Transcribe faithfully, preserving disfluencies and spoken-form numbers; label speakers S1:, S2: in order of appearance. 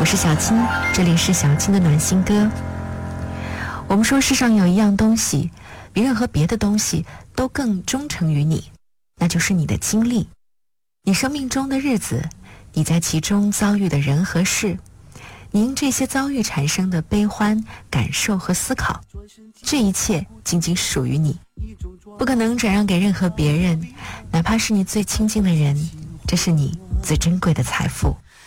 S1: 我是小青，这里是小青的暖心歌。我们说世上有一样东西比任何别的东西都更忠诚于你，那就是你的经历。你生命中的日子，你在其中遭遇的人和事，你因这些遭遇产生的悲欢感受和思考，这一切仅仅属于你，不可能转让给任何别人，哪怕是你最亲近的人，这是你最珍贵的财富。